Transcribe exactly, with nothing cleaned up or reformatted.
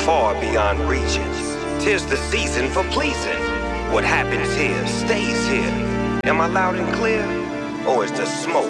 far beyond reaching. Tis the season for pleasing. What happens here stays here. Am I loud and clear? Or is the smoke